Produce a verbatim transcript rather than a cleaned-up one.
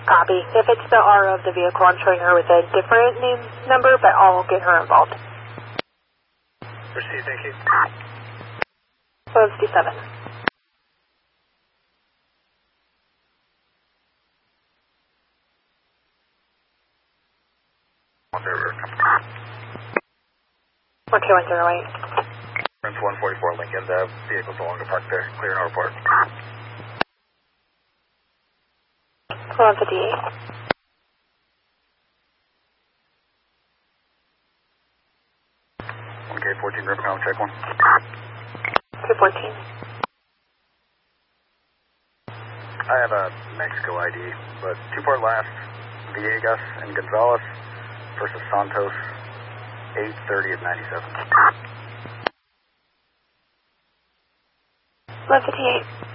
Copy. If it's the R O of the vehicle, I'm showing her with a different name number, but I'll get her involved. Proceed, thank you. one fifty-seven. one two one zero eight. Friends one forty-four Lincoln, the vehicle's no longer parked there. Clear no report. one fifty-eight. one K fourteen Rubicon, check one. two fourteen. I have a Mexico I D, but two-port last, Villegas and Gonzalez versus Santos, eight thirty of ninety-seven. one fifty-eight.